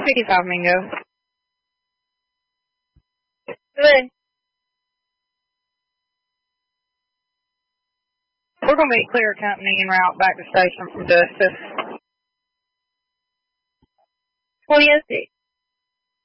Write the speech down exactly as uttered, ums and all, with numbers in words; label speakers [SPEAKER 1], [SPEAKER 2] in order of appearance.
[SPEAKER 1] fifty-five Mingo.
[SPEAKER 2] Good.
[SPEAKER 1] We're going to be clear company en route back to station from Justice.
[SPEAKER 2] twenty oh six.